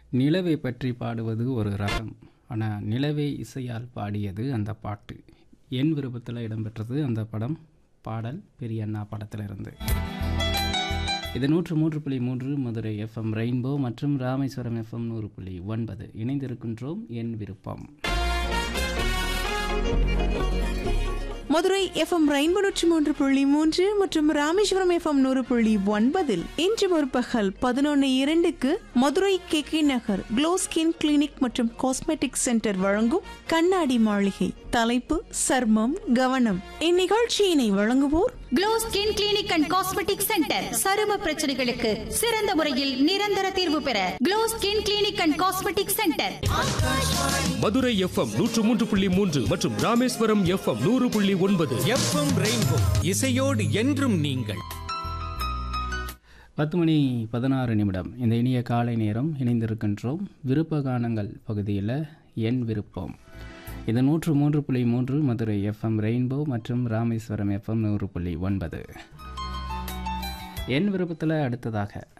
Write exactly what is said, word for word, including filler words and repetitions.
நிலவை பற்றி பாடுவது ஒரு ரகம், ஆனால் நிலவை இசையால் பாடியது அந்த பாட்டு. என் விருப்பத்தில் இடம்பெற்றது அந்த படம். பாடல் பெரிய அண்ணா படத்தில் இருந்து. இது நூற்று மூன்று புள்ளி மூன்று மதுரை எஃப்எம் ரெயின்போ மற்றும் ராமேஸ்வரம் எஃப்எம் நூறு புள்ளி ஒன்பது. இணைந்திருக்கின்றோம் என் விருப்பம். மதுரை எஃப்எம் ரெயின்போ நூற்றி மூன்று புள்ளி மூன்று மற்றும் ராமேஸ்வரம் எஃப்எம் நூறு புள்ளி ஒன்பதில் இன்று முற்பகல் பதினொன்று இரண்டுக்கு மதுரை கே கே நகர் க்ளோ ஸ்கின் கிளினிக் மற்றும் காஸ்மெட்டிக் சென்டர் வழங்கும் கண்ணாடி மாளிகை. தலைப்பு சர்மம் கவனம். இந்நிகழ்ச்சியினை வழங்குவோர் glow skin clinic and cosmetic centre. சரும பிரச்சனைகளுக்கு சிறந்த முறையில் நிரந்தர தீர்வு பெற glow skin clinic and cosmetic centre. Madurai FM நூற்று மூன்று புள்ளி மூன்று மற்றும் ராமேஸ்வரம் எஃப்எம் நூறு புள்ளி ஒன்பது. எஃப்எம் ரெயின்போ இசையோடு என்றும் நீங்கள். பத்து மணி பதினாறு நிமிடம். இந்த இனிய காலை நேரம் இணைந்திருக்கின்றோம் விருப்ப கானங்கள் பகுதியில். என் விருப்பம் இது நூற்று மூன்று புள்ளி மூன்று மதுரை எஃப்எம் ரெயின்போ மற்றும் ராமேஸ்வரம் எஃப்எம் நூறு புள்ளி ஒன்பது. என் விருப்பத்தில் அடுத்ததாக